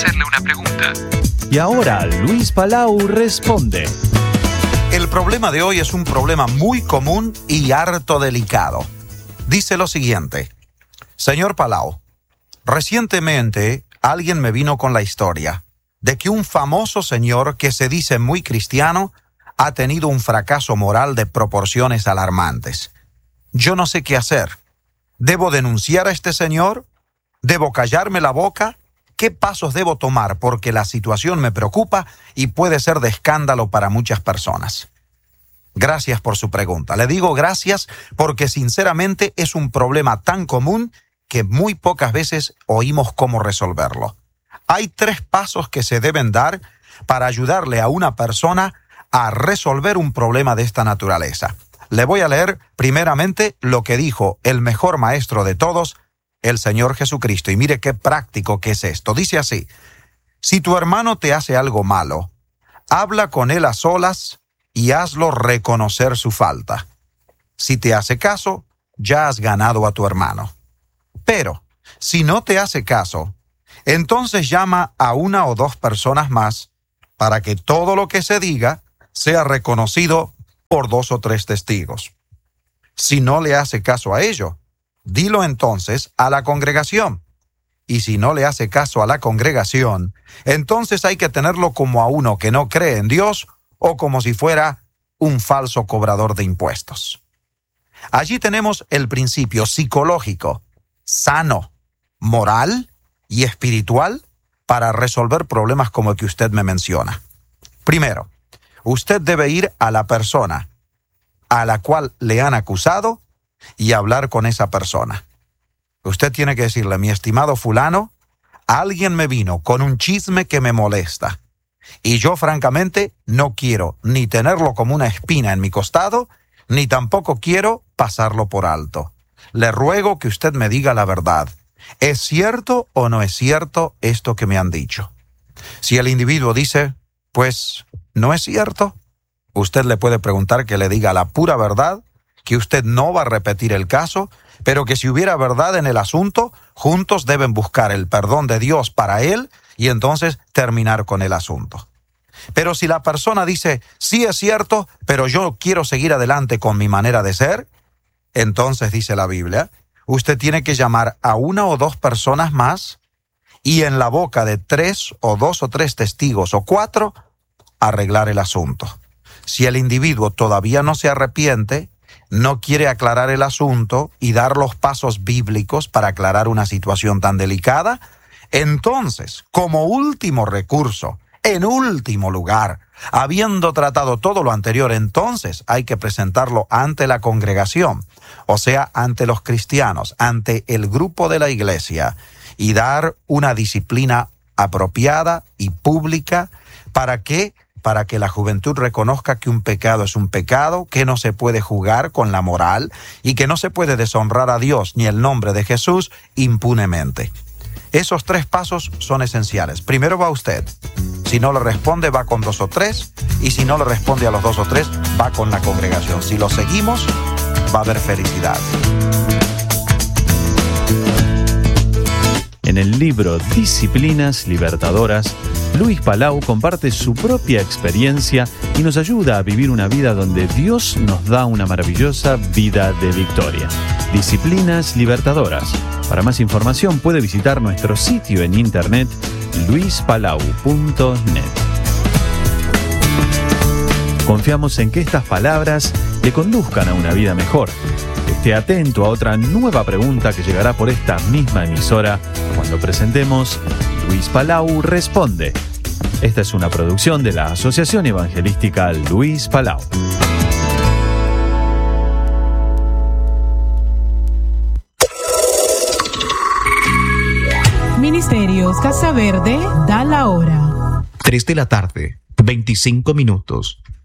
hacerle una pregunta. Y ahora Luis Palau responde. El problema de hoy es un problema muy común y harto delicado. Dice lo siguiente: Señor Palau, recientemente alguien me vino con la historia de que un famoso señor que se dice muy cristiano ha tenido un fracaso moral de proporciones alarmantes. Yo no sé qué hacer. ¿Debo denunciar a este señor? ¿Debo callarme la boca? ¿Qué pasos debo tomar? Porque la situación me preocupa y puede ser de escándalo para muchas personas. Gracias por su pregunta. Le digo gracias porque sinceramente es un problema tan común que muy pocas veces oímos cómo resolverlo. Hay 3 pasos que se deben dar para ayudarle a una persona a resolver un problema de esta naturaleza. Le voy a leer primeramente lo que dijo el mejor maestro de todos, el Señor Jesucristo. Y mire qué práctico que es esto. Dice así: si tu hermano te hace algo malo, habla con él a solas y hazlo reconocer su falta. Si te hace caso, ya has ganado a tu hermano. Pero, si no te hace caso, entonces llama a 1 o 2 personas más para que todo lo que se diga sea reconocido por 2 o 3 testigos. Si no le hace caso a ello, dilo entonces a la congregación. Y si no le hace caso a la congregación, entonces hay que tenerlo como a uno que no cree en Dios o como si fuera un falso cobrador de impuestos. Allí tenemos el principio psicológico, sano, moral y espiritual para resolver problemas como el que usted me menciona. Primero, usted debe ir a la persona a la cual le han acusado y hablar con esa persona. Usted tiene que decirle: mi estimado fulano, alguien me vino con un chisme que me molesta. Y yo francamente no quiero ni tenerlo como una espina en mi costado, ni tampoco quiero pasarlo por alto. Le ruego que usted me diga la verdad. ¿Es cierto o no es cierto esto que me han dicho? Si el individuo dice: pues no es cierto, usted le puede preguntar que le diga la pura verdad, que usted no va a repetir el caso, pero que si hubiera verdad en el asunto, juntos deben buscar el perdón de Dios para él y entonces terminar con el asunto. Pero si la persona dice: sí es cierto, pero yo quiero seguir adelante con mi manera de ser, entonces dice la Biblia, usted tiene que llamar a 1 o 2 personas más y en la boca de 3 o 2 o 3 testigos o 4, arreglar el asunto. Si el individuo todavía no se arrepiente, no quiere aclarar el asunto y dar los pasos bíblicos para aclarar una situación tan delicada, entonces, como último recurso, en último lugar, habiendo tratado todo lo anterior, entonces hay que presentarlo ante la congregación, o sea, ante los cristianos, ante el grupo de la iglesia, y dar una disciplina apropiada y pública. ¿Para qué? Para que la juventud reconozca que un pecado es un pecado, que no se puede jugar con la moral y que no se puede deshonrar a Dios ni el nombre de Jesús impunemente. Esos 3 pasos son esenciales. Primero va usted. Si no le responde, va con 2 o 3. Y si no le responde a los 2 o 3, va con la congregación. Si lo seguimos, va a haber felicidad. En el libro Disciplinas Libertadoras, Luis Palau comparte su propia experiencia y nos ayuda a vivir una vida donde Dios nos da una maravillosa vida de victoria. Disciplinas Libertadoras. Para más información puede visitar nuestro sitio en internet luispalau.net. Confiamos en que estas palabras le conduzcan a una vida mejor. Esté atento a otra nueva pregunta que llegará por esta misma emisora cuando presentemos Luis Palau Responde. Esta es una producción de la Asociación Evangelística Luis Palau. Ministerios Casa Verde da la hora. 3 de la tarde, 25 minutos.